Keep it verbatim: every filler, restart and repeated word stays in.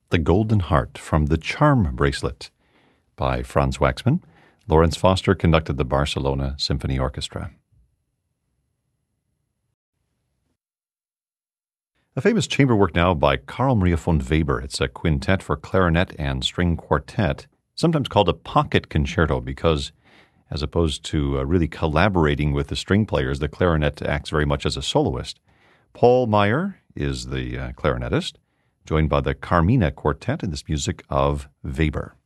The Golden Heart from The Charm Bracelet by Franz Waxman. Lawrence Foster conducted the Barcelona Symphony Orchestra. A famous chamber work now by Carl Maria von Weber. It's a quintet for clarinet and string quartet, sometimes called a pocket concerto because, as opposed to uh, really collaborating with the string players, the clarinet acts very much as a soloist. Paul Meyer is the uh, clarinetist, joined by the Carmina Quartet in this music of Weber.